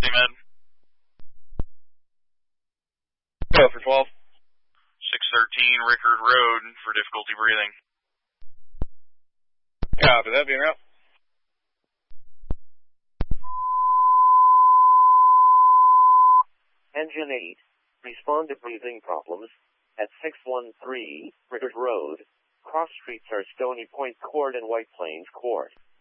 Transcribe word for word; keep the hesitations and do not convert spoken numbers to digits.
Med. Go for twelve. six thirteen Rickard Road for difficulty breathing. Copy that, being out. Engine eight, respond to breathing problems at six one three Rickard Road. Cross streets are Stony Point Court and White Plains Court.